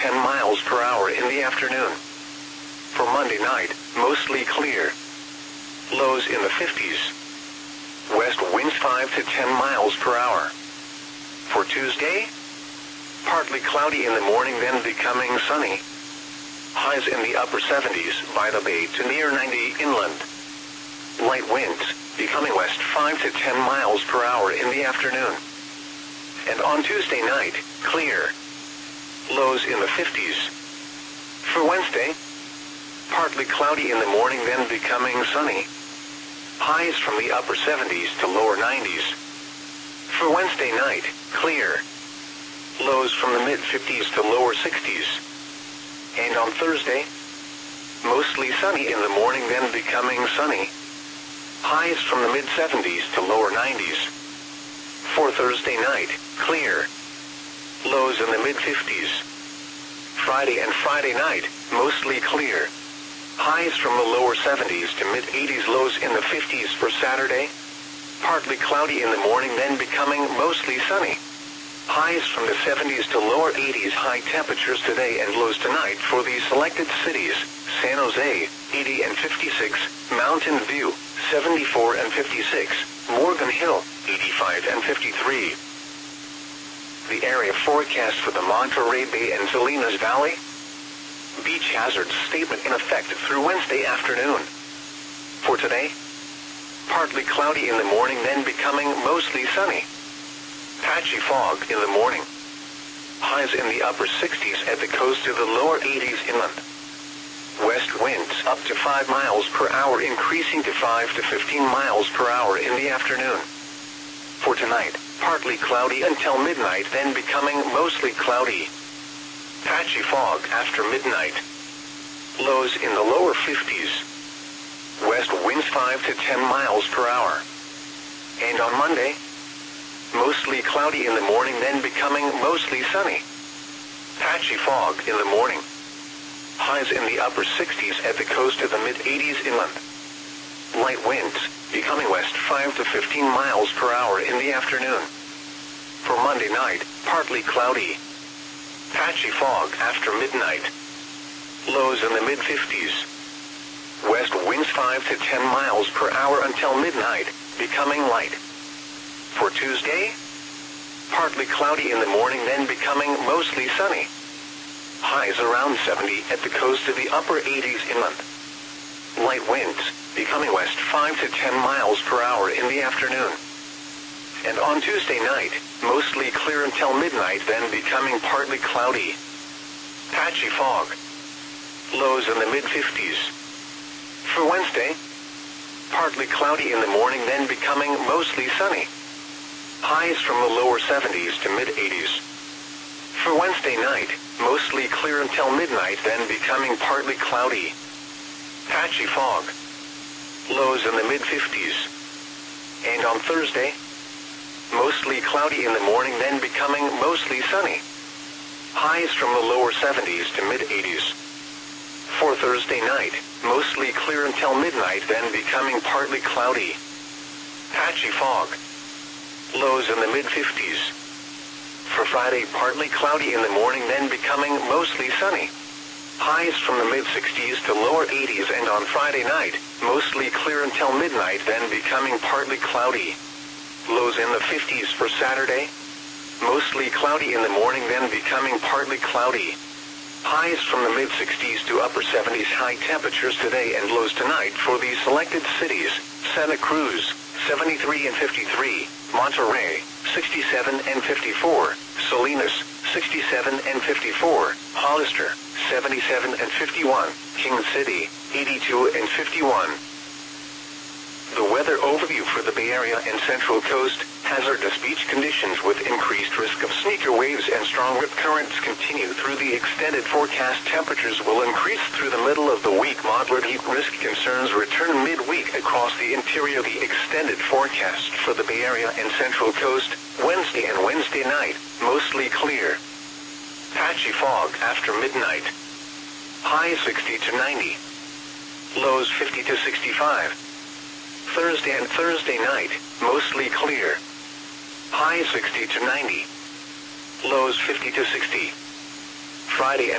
10 miles per hour in the afternoon. For Monday night, mostly clear. Lows in the 50s. West winds 5 to 10 miles per hour. For Tuesday, partly cloudy in the morning, then becoming sunny. Highs in the upper 70s by the bay to near 90 inland. Light winds, becoming west 5 to 10 miles per hour in the afternoon. And on Tuesday night, clear. Lows in the 50s. For Wednesday, partly cloudy in the morning, then becoming sunny. Highs from the upper 70s to lower 90s. For Wednesday night, clear. Lows from the mid-50s to lower 60s. And on Thursday, mostly sunny in the morning, then becoming sunny. Highs from the mid-70s to lower 90s. For Thursday night, clear. Lows in the mid-50s. Friday and Friday night, mostly clear. Highs from the lower 70s to mid-80s, lows in the 50s for Saturday. Partly cloudy in the morning, then becoming mostly sunny. Highs from the 70s to lower 80s, high temperatures today and lows tonight for the selected cities: San Jose, 80 and 56, Mountain View, 74 and 56, Morgan Hill, 85 and 53. The area forecast for the Monterey Bay and Salinas Valley. Beach hazard statement in effect through Wednesday afternoon. For today, partly cloudy in the morning, then becoming mostly sunny. Patchy fog in the morning. Highs in the upper 60s at the coast to the lower 80s inland. West winds up to 5 miles per hour, increasing to 5 to 15 miles per hour in the afternoon. For tonight, partly cloudy until midnight, then becoming mostly cloudy. Patchy fog after midnight. Lows in the lower 50s. West winds 5 to 10 miles per hour. And on Monday, mostly cloudy in the morning, then becoming mostly sunny. Patchy fog in the morning. Highs in the upper 60s at the coast to the mid-80s inland. Light winds, becoming west 5 to 15 miles per hour in the afternoon. For Monday night, partly cloudy. Patchy fog after midnight. Lows in the mid-50s. West winds 5 to 10 miles per hour until midnight, becoming light. For Tuesday, partly cloudy in the morning, then becoming mostly sunny. Highs around 70 at the coast to the upper 80s inland. Light winds, becoming west 5 to 10 miles per hour in the afternoon. And on Tuesday night, mostly clear until midnight, then becoming partly cloudy. Patchy fog. Lows in the mid-50s. For Wednesday, partly cloudy in the morning, then becoming mostly sunny. Highs from the lower 70s to mid-80s. For Wednesday night, mostly clear until midnight, then becoming partly cloudy. Patchy fog. Lows in the mid-50s. And on Thursday, mostly cloudy in the morning, then becoming mostly sunny. Highs from the lower 70s to mid-80s. For Thursday night, mostly clear until midnight, then becoming partly cloudy. Patchy fog. Lows in the mid-50s. For Friday, partly cloudy in the morning, then becoming mostly sunny. Highs from the mid-60s to lower 80s, and on Friday night, mostly clear until midnight, then becoming partly cloudy. Lows in the 50s for Saturday. Mostly cloudy in the morning, then becoming partly cloudy. Highs from the mid-60s to upper 70s, high temperatures today and lows tonight for the selected cities: Santa Cruz, 73 and 53, Monterey, 67 and 54, Salinas, 67 and 54, Hollister, 77 and 51, King City, 82 and 51. The weather overview for the Bay Area and Central Coast. Hazardous beach conditions with increased risk of sneaker waves and strong rip currents continue through the extended forecast. Temperatures will increase through the middle of the week. Moderate heat risk concerns return midweek across the interior. The extended forecast for the Bay Area and Central Coast. Wednesday and Wednesday night, mostly clear. Patchy fog after midnight. High 60 to 90. Lows 50 to 65. Thursday and Thursday night, mostly clear. High 60 to 90. Lows 50 to 60. Friday and